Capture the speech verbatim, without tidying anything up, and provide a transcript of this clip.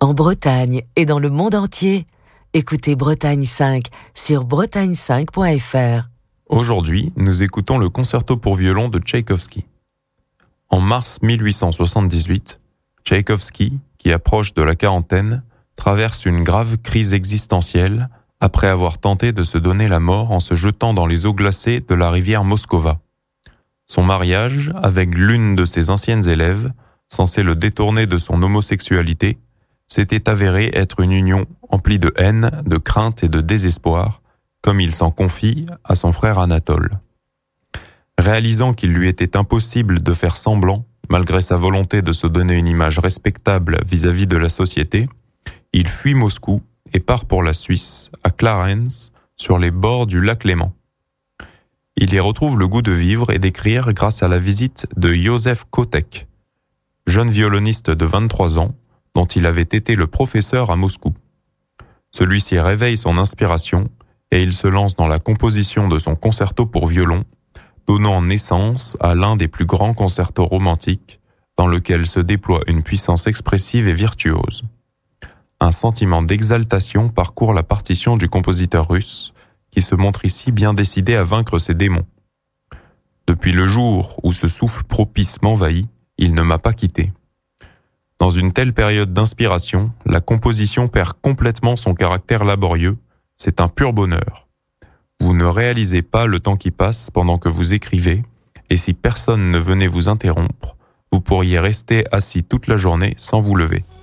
En Bretagne et dans le monde entier, écoutez Bretagne cinq sur bretagne cinq point f r. Aujourd'hui, nous écoutons le concerto pour violon de Tchaïkovski. En mars mille huit cent soixante-dix-huit, Tchaïkovski, qui approche de la quarantaine, traverse une grave crise existentielle après avoir tenté de se donner la mort en se jetant dans les eaux glacées de la rivière Moskova. Son mariage avec l'une de ses anciennes élèves, censé le détourner de son homosexualité, s'était avéré être une union emplie de haine, de crainte et de désespoir, comme il s'en confie à son frère Anatole. Réalisant qu'il lui était impossible de faire semblant, malgré sa volonté de se donner une image respectable vis-à-vis de la société, il fuit Moscou et part pour la Suisse, à Clarens, sur les bords du lac Léman. Il y retrouve le goût de vivre et d'écrire grâce à la visite de Joseph Kotek, jeune violoniste de vingt-trois ans, dont il avait été le professeur à Moscou. Celui-ci réveille son inspiration et il se lance dans la composition de son concerto pour violon, donnant naissance à l'un des plus grands concertos romantiques dans lequel se déploie une puissance expressive et virtuose. Un sentiment d'exaltation parcourt la partition du compositeur russe, qui se montre ici bien décidé à vaincre ses démons. Depuis le jour où ce souffle propice m'envahit, il ne m'a pas quitté. Dans une telle période d'inspiration, la composition perd complètement son caractère laborieux. C'est un pur bonheur. Vous ne réalisez pas le temps qui passe pendant que vous écrivez, et si personne ne venait vous interrompre, vous pourriez rester assis toute la journée sans vous lever.